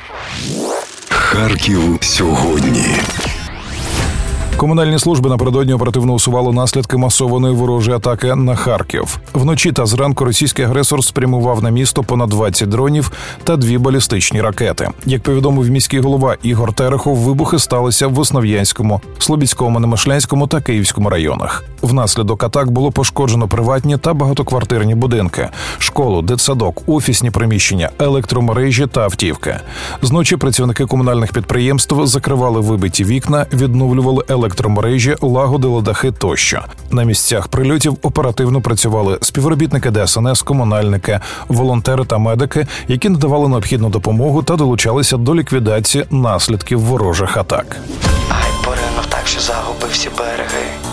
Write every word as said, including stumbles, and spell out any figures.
Харків сьогодні. Комунальні служби напередодні оперативно усували наслідки масованої ворожої атаки на Харків. Вночі та зранку російський агресор спрямував на місто понад двадцять дронів та дві балістичні ракети. Як повідомив міський голова Ігор Терехов, вибухи сталися в Основ'янському, Слобідському, Немишлянському та Київському районах. Внаслідок атак було пошкоджено приватні та багатоквартирні будинки, школу, дитсадок, офісні приміщення, електромережі та автівки. Зночі працівники комунальних підприємств закривали вибиті вікна, відновлювали електромережі, лагодили дахи тощо. На місцях прильотів оперативно працювали співробітники Де Ес Ен Ес, комунальники, волонтери та медики, які надавали необхідну допомогу та долучалися до ліквідації наслідків ворожих атак. Ай, поринув так, що загубив всі береги.